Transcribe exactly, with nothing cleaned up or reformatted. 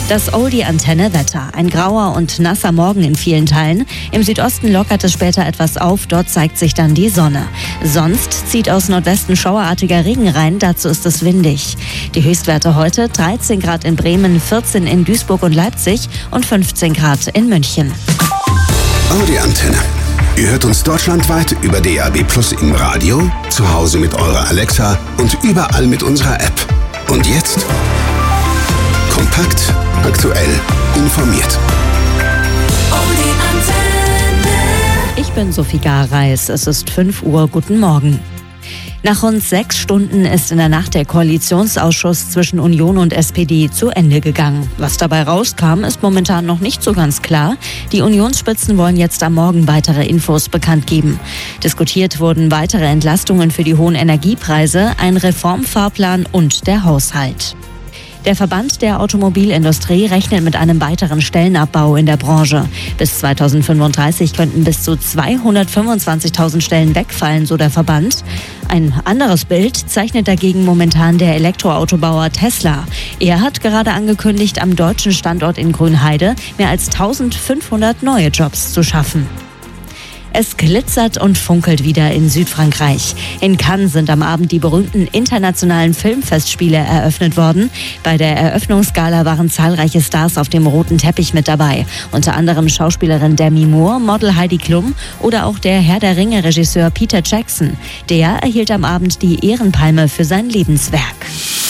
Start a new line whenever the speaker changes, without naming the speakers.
Das Oldie-Antenne-Wetter. Ein grauer und nasser Morgen in vielen Teilen. Im Südosten lockert es später etwas auf, dort zeigt sich dann die Sonne. Sonst zieht aus Nordwesten schauerartiger Regen rein, dazu ist es windig. Die Höchstwerte heute: dreizehn Grad in Bremen, vierzehn in Duisburg und Leipzig und fünfzehn Grad in München.
Audi-Antenne. Ihr hört uns deutschlandweit über D A B Plus im Radio, zu Hause mit eurer Alexa und überall mit unserer App. Und jetzt kompakt, aktuell, informiert.
Ich bin Sophie Gareis, es ist fünf Uhr, guten Morgen. Nach rund sechs Stunden ist in der Nacht der Koalitionsausschuss zwischen Union und S P D zu Ende gegangen. Was dabei rauskam, ist momentan noch nicht so ganz klar. Die Unionsspitzen wollen jetzt am Morgen weitere Infos bekannt geben. Diskutiert wurden weitere Entlastungen für die hohen Energiepreise, ein Reformfahrplan und der Haushalt. Der Verband der Automobilindustrie rechnet mit einem weiteren Stellenabbau in der Branche. Bis zweitausendfünfunddreißig könnten bis zu zweihundertfünfundzwanzigtausend Stellen wegfallen, so der Verband. Ein anderes Bild zeichnet dagegen momentan der Elektroautobauer Tesla. Er hat gerade angekündigt, am deutschen Standort in Grünheide mehr als eintausendfünfhundert neue Jobs zu schaffen. Es glitzert und funkelt wieder in Südfrankreich. In Cannes sind am Abend die berühmten internationalen Filmfestspiele eröffnet worden. Bei der Eröffnungsgala waren zahlreiche Stars auf dem roten Teppich mit dabei. Unter anderem Schauspielerin Demi Moore, Model Heidi Klum oder auch der Herr der Ringe-Regisseur Peter Jackson. Der erhielt am Abend die Ehrenpalme für sein Lebenswerk.